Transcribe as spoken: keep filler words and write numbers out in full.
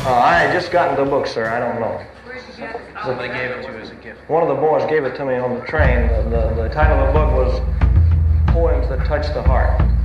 Uh, I had just gotten the book, sir. I don't know. Where did you get it? Somebody gave it to you as a gift. One of the boys gave it to me on the train. The, the, the title of the book was Poems That Touch the Heart.